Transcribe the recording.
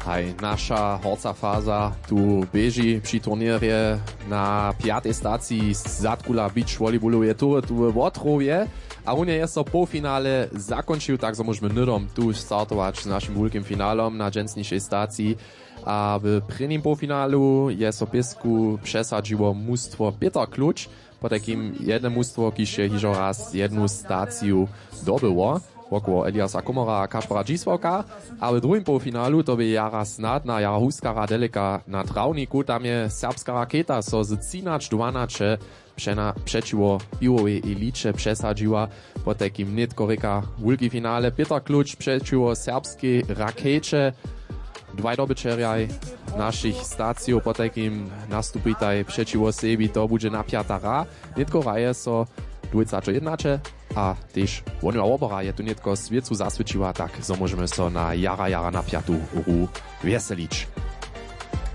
Hej, nasza horca faza tu beži przy turnierje na 5. stacji Zatkula Beach Volleyballu je tu w Łotrowie, a unie jest to półfinale zakończył, tak że możemy nydom tu startować z naszym wielkim finalom na dżęsniejszej stacji. A w prvním półfinalu je so pisku przesadziło mustwo Peter Klucz, po takim jedne mustwo, kiże hižo raz jednu staciju dobyło, około Eliasa Komora a Kaspara Dzisławka, a w drugim półfinalu to by Jara Snadna, Jara Huskara Deleka na trawniku, tam je serbska raketa so z 13-12 przeciwo piłowej elicie przesadziła, po takim nitkorika wielki finale Peter Klucz przeciwo serbskiej rakecie. Dwaj dobyczerjaj naszych stacji po takim nastupitaj przeciwo sebi, to będzie napiata ra. Nitko raje so 21, a też wonua obora je tu nitko sviecu zasvědčiła, tak so możemy so na jara napiatu ru weselić.